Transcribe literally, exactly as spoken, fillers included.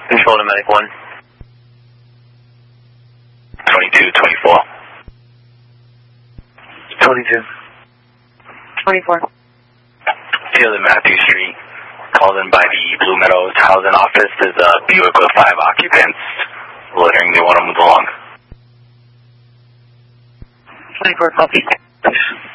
Control to Medic one. twenty-two, twenty-four. twenty-two. twenty-four. Field in Matthew Street. Called in by the Blue Meadows housing office. There's a Buick with five occupants. Loitering, they want to move along. twenty-four, copy.